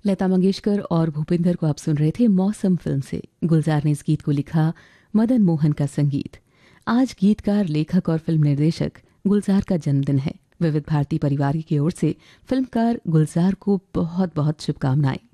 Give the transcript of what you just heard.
लता मंगेशकर और भूपिंदर को आप सुन रहे थे मौसम फिल्म से। गुलजार ने इस गीत को लिखा, मदन मोहन का संगीत। आज गीतकार, लेखक और फिल्म निर्देशक गुलजार का जन्मदिन है। विविध भारती परिवार की ओर से फिल्मकार गुलजार को बहुत बहुत शुभकामनाएं।